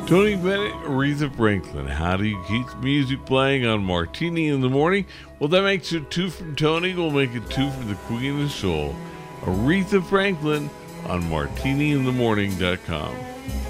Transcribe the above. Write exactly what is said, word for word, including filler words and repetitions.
Tony Bennett, Aretha Franklin. How do you keep music playing on Martini in the Morning? Well, that makes it two from Tony. We'll make it two for the Queen of Soul, Aretha Franklin, on martini in the morning dot com.